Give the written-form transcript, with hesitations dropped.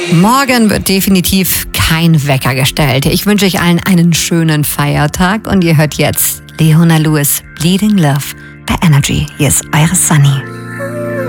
Morgen wird definitiv kein Wecker gestellt. Ich wünsche euch allen einen schönen Feiertag und ihr hört jetzt Leona Lewis, Bleeding Love bei Energy. Hier ist eure Sunny.